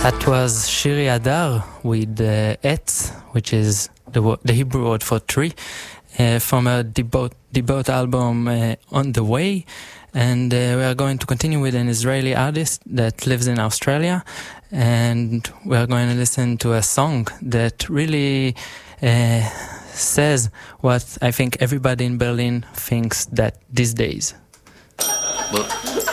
That was Shiri Adar with Etz, which is the Hebrew word for tree, from a debut album On the Way. And we are going to continue with an Israeli artist that lives in Australia. And we are going to listen to a song that really says what I think everybody in Berlin thinks that these days. Well,